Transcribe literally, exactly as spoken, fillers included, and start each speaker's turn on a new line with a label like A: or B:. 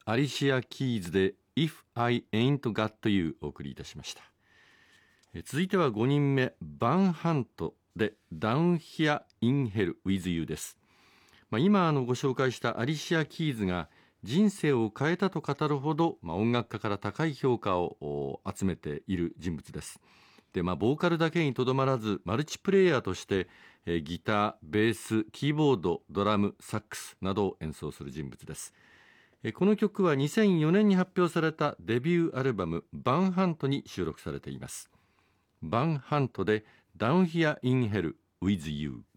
A: アリシア・キーズで If I Ain't Got You お送りいたしました。続いてはごにんめ、バンハントで Down Here in Hell with You です。まあ、今あのご紹介したアリシア・キーズが人生を変えたと語るほど、まあ、音楽家から高い評価を集めている人物です。で、まあ、ボーカルだけにとどまらずマルチプレイヤーとして、えー、ギター、ベース、キーボード、ドラム、サックスなどを演奏する人物です。えー、この曲はにせんよねんに発表されたデビューアルバムバンハントに収録されています。バンハントで Down Here in Hell with You。